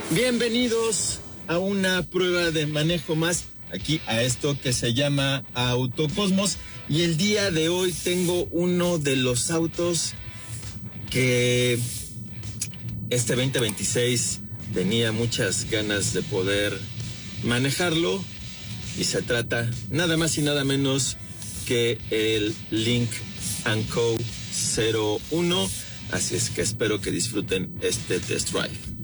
Bienvenidos a una prueba de manejo más, aquí a esto que se llama Autocosmos. Y el día de hoy tengo uno de los autos que este 2026 tenía muchas ganas de poder manejarlo. Y se trata nada más y nada menos que el Lynk & Co 01. Así es que espero que disfruten este test drive.